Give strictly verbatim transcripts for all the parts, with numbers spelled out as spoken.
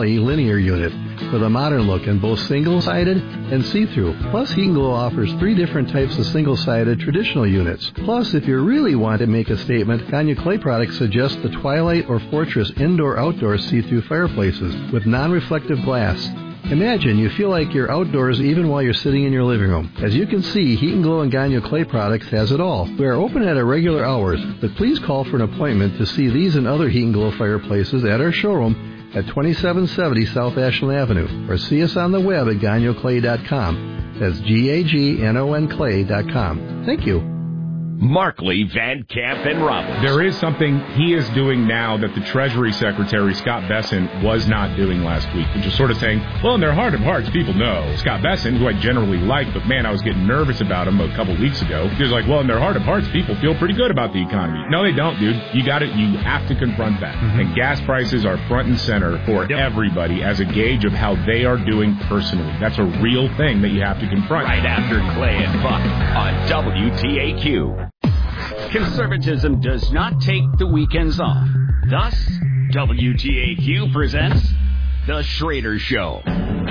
Valley linear unit with a modern look in both single-sided and see-through. Plus, Heat and Glow offers three different types of single-sided traditional units. Plus, if you really want to make a statement, Gagnon Clay Products suggests the Twilight or Fortress indoor-outdoor see-through fireplaces with non-reflective glass. Imagine you feel like you're outdoors even while you're sitting in your living room. As you can see, Heat and Glow and Gagnon Clay Products has it all. We are open at our regular hours, but please call for an appointment to see these and other Heat and Glow fireplaces at our showroom at twenty-seven seventy South Ashland Avenue, or see us on the web at gagnon clay dot com. That's G A G N O N clay dot com. Thank you. Markley, Van Camp, and Roberts. There is something he is doing now that the Treasury Secretary, Scott Bessent, was not doing last week, which is sort of saying, well, in their heart of hearts, people know. Scott Bessent, who I generally like, but man, I was getting nervous about him a couple weeks ago. He was like, well, in their heart of hearts, people feel pretty good about the economy. No, they don't, dude. You got it. You have to confront that. Mm-hmm. And gas prices are front and center for yep. everybody as a gauge of how they are doing personally. That's a real thing that you have to confront. Right after Clay and Buck on W T A Q. Conservatism does not take the weekends off. Thus, W T A Q presents The Schrader Show.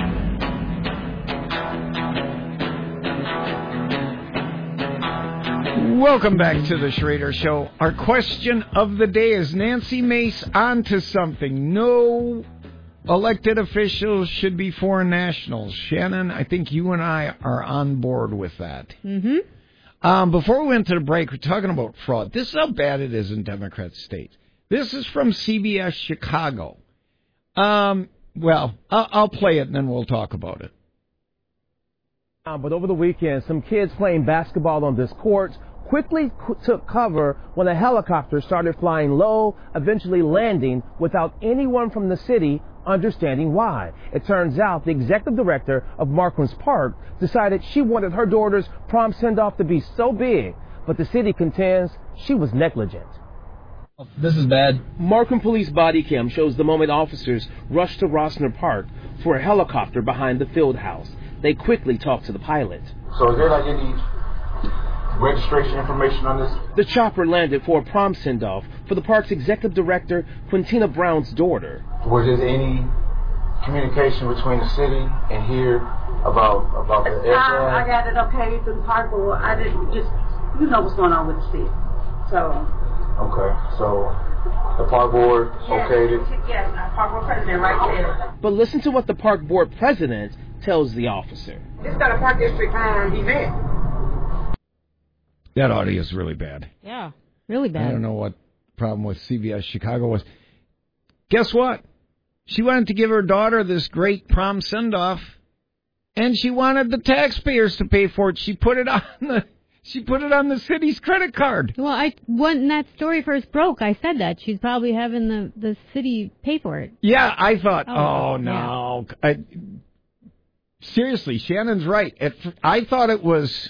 Welcome back to The Schrader Show. Our question of the day is Nancy Mace onto something. No elected officials should be foreign nationals. Shannon, I think you and I are on board with that. Mm-hmm. Um, before we went to the break, we're talking about fraud. This is how bad it is in Democrat states. This is from C B S Chicago. Um, well, I'll, I'll play it and then we'll talk about it. Uh, but over the weekend, some kids playing basketball on this court quickly c- took cover when a helicopter started flying low, eventually landing without anyone from the city understanding why. It turns out the executive director of Markham's Park decided she wanted her daughter's prom send-off to be so big, but the city contends she was negligent. This is bad. Markham Police body cam shows the moment officers rushed to Rossner Park for a helicopter behind the field house. They quickly talked to the pilot. So is there like any registration information on this? The chopper landed for a prom send-off for the park's executive director, Quintina Brown's daughter. Was there any communication between the city and here about about the aircraft? I, I got it okay through the park board. I didn't just, you know what's going on with the city. So. Okay, so the park board yes, okayed it? Yes, our park board president right there. But listen to what the park board president tells the officer. It's not a park district um, event. That audio is really bad. Yeah, really bad. I don't know what the problem with C B S Chicago was. Guess what? She wanted to give her daughter this great prom send-off, and she wanted the taxpayers to pay for it. She put it on the she put it on the city's credit card. Well, I when that story first broke, I said that she's probably having the, the city pay for it. Yeah, I thought, oh, oh no. Yeah. I, seriously, Shannon's right. It, I thought it was.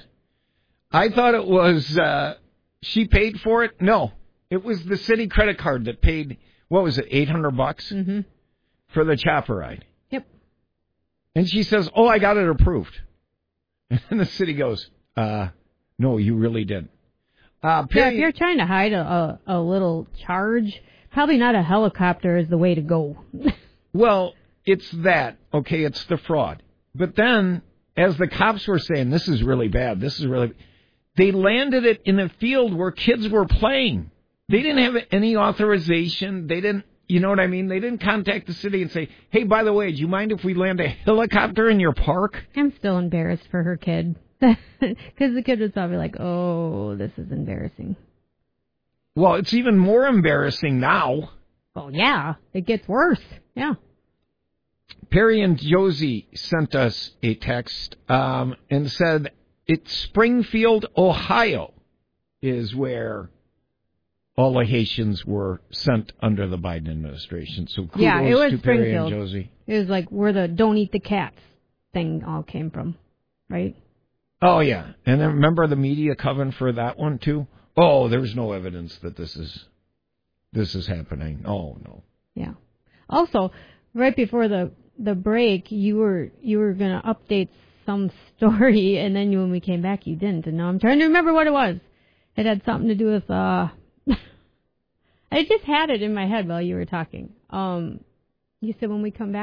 I thought it was. Uh, she paid for it. No, it was the city credit card that paid. What was it? Eight hundred bucks mm-hmm. for the chopper ride. Yep. And she says, "Oh, I got it approved." And the city goes, "Uh, no, you really didn't." Uh, yeah, if you're trying to hide a, a, a little charge, probably not a helicopter is the way to go. Well, it's that. Okay, it's the fraud. But then, as the cops were saying, this is really bad. This is really. They landed it in a field where kids were playing. They didn't have any authorization. They didn't, you know what I mean? They didn't contact the city and say, hey, by the way, do you mind if we land a helicopter in your park? I'm still embarrassed for her kid. Because the kid was probably like, oh, this is embarrassing. Well, it's even more embarrassing now. Well, yeah, it gets worse. Yeah. Perry and Josie sent us a text um, and said it's Springfield, Ohio is where all the Haitians were sent under the Biden administration. So kudos yeah, it was to Perry and Springfield. Josie. It was like where the don't eat the cats thing all came from, right? Oh, yeah. And then remember the media covering for that one, too? Oh, there's no evidence that this is this is happening. Oh, no. Yeah. Also, right before the the break, you were you were going to update some story, and then when we came back, you didn't. And now I'm trying to remember what it was. It had something to do with, uh, I just had it in my head while you were talking. Um, you said when we come back,